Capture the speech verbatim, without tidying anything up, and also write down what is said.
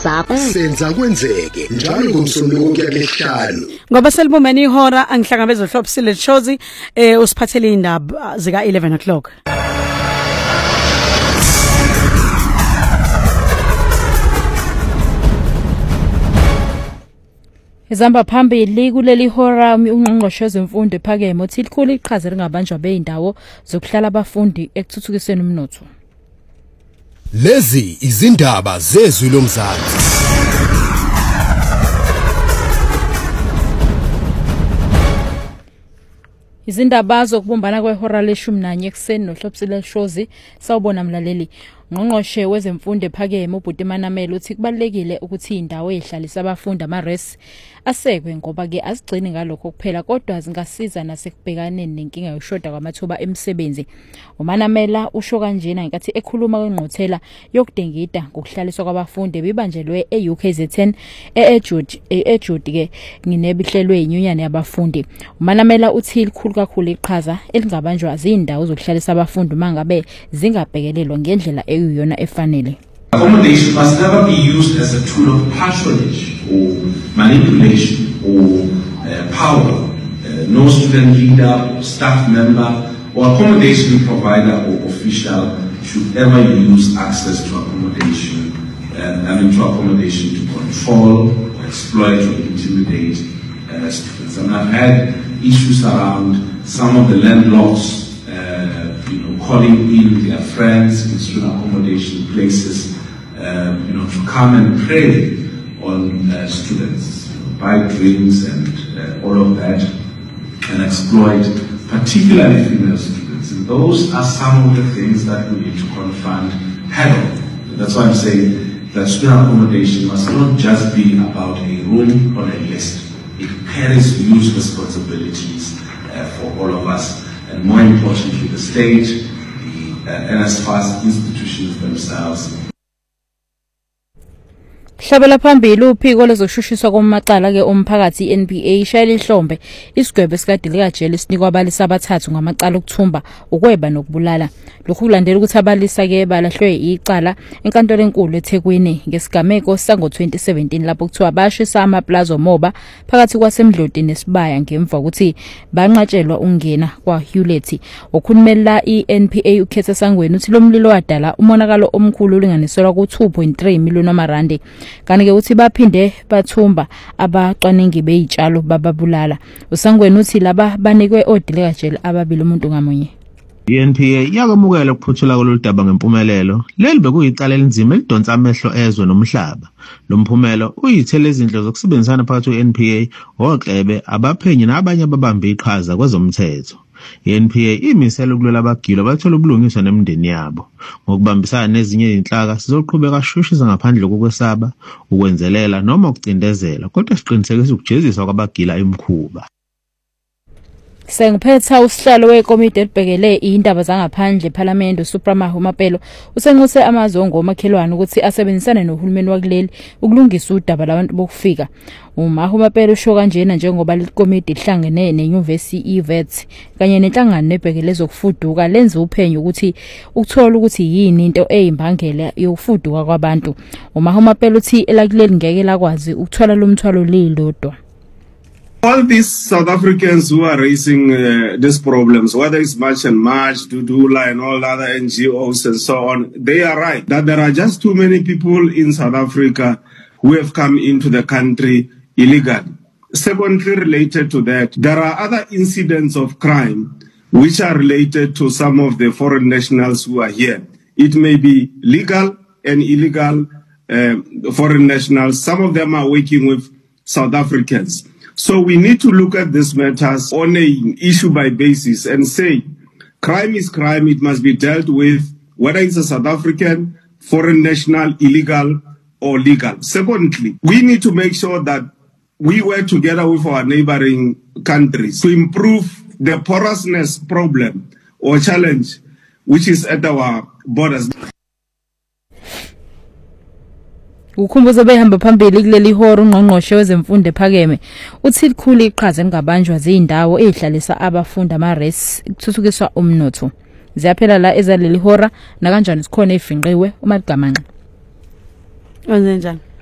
zakho. Senza kwenzeke njalo ngomsombuluko kuya kulesihlanu. Ngoba selibumene ihora angihlangabeza uHlophisile Shozi eh usiphathele indaba zika eleven o'clock. Izamba phambili kuleli hora ungqongqoshe wezemfundo ephakeme uthi likhulu iqhaza lingabanjwa beyindawo zokuhlala abafundi ekuthuthukiseni umnotho. Lezi izindaba zezwi lomzansi. Izindaba zokubumbana kwehora leshumi nanye ekseni noHlophisile Shozi sawubona mlaleli. Ngqongqoshe wezemfundo ephakeme uBhuti Manamela uthi kubalekile ukuthi indawo ehlalisa abafundi ama-res asekwe ngoba ke azigcini ngalokho kuphela kodwa zingasiza nasekubhekaneni nenkinga yoshoda kwamathuba emisebenzi. uManamela usho kanjena ngenkathi ekhuluma kwengqothela yokudengida ngokuhlaliswa kwabafundi bibanjelwe e-U K Z N e-Ejude e-Ejude ke nginebihlelwe inyunyane yabafundi. uManamela uthi likhulu kakhulu iqhaza elingabanjwa izindawo zokuhlalisa abafundi mangabe zingabhekelelwa ngendlela eyiyona efanele. Accommodation must never be used as a tool of patronage or manipulation or uh, power. Uh, no student leader, or staff member, or accommodation provider or official should ever use access to accommodation, uh, I mean to accommodation to control, or exploit, or intimidate uh, students. And I've had issues around some of the landlords, uh, you know, calling in their friends in student accommodation places. Uh, you know, to come and prey on uh, students, you know, buy drinks and uh, all of that, and exploit particularly female students. And those are some of the things that we need to confront head on. That's why I'm saying that student accommodation must not just be about a room on a list. It carries huge responsibilities uh, for all of us, and more importantly, the state, the uh, N S F A S institutions themselves. Hlabela phambili uphiko lezokushushiswa komacala ke omphakathi N P A ishayela ihlombe isigwebo esikade likajele sinikwa abalisa abathathu ngamacala okuthumba ukweba nokubulala. Lokhu kulandela ukuthi abalisa ke balahlwe icala enkantolo enkulu eThekwini ngesigameko sango twenty seventeen lapho kuthiwa bashisa amaplaza omoba phakathi kwasemdloti nesibaya ngemva ukuthi banqatshelwa ungena kwa Hewlett. Okhulumela iN P A ukhethe sangweni uthi lo mlilo wadala umonakalo omkhulu ulinganiselwa ku two point three million amarandi. Kanti ke uthi baphinde bathumba abacwaningi beyitshalo bababulala. Usangweni uthi laba banikwe odileka jele ababili umuntu ngamunye. I-N P A yakamukela ukuphuthula kololu daba ngempumelelo. Leli bekuyicala elinzima elidonsa amehlo ezwe nomhlaba. Lo mphumelo uyithele izindlela zokusebenzisana phakathi kwe-N P A, oklebe, abaphenyi nabanye ababambe iqhaza kwezomthetho. I-N P A imisela ukulwela abagilo bathola ubulungiswa nemindeni yabo. Ngokubambisana nezinye izinhlaka sizoqhubeka shushisa ngaphandle kokwesaba, ukwenzelela noma ukucindezela, kodwa siqinisekisa ukujeziswa kwabagila emkhuba. Sengiphetha usihlalo wekomiti elibhekele indaba zangaphandle eParliament uSuprama Humapelo usenxuse amazongo omakhelwane ukuthi asebenzisane nohulumeni wakuleli ukulungisa udaba labantu bokufika. Uma Humapelo usho kanjena njengoba lekomiti lihlangene neUniversity iVet kanye nenhlangano nebhekele zokufuduka lenza uphenyo ukuthi ukuthola ukuthi yini into eyimbangela yokufuduka kwabantu. Uma Humapelo uthi elakuleli ngeke lakwazi ukuthola lo mthwalo lilodwa. All these South Africans who are raising uh, these problems, whether it's March and March, Dudula and all other N G Os and so on, they are right that there are just too many people in South Africa who have come into the country illegally. Secondly, related to that, there are other incidents of crime which are related to some of the foreign nationals who are here. It may be legal and illegal uh, foreign nationals. Some of them are working with South Africans. So we need to look at these matters on an issue by basis and say, crime is crime. It must be dealt with, whether it's a South African, foreign national, illegal or legal. Secondly, we need to make sure that we work together with our neighboring countries to improve the porousness problem or challenge which is at our borders. Ukhumbuzo behamba phambili kuleli horo ungqongqoshe wezemfundo ephakeme uthi likhulu iqhaza engabanjwa izindawo ezihlalisa abafundi ama-res ukuthuthukiswa umnotho. Ziyaphela la ezaleli hora na kanjani sikhona efinqiwe uMaligamanqa. Wenze njani?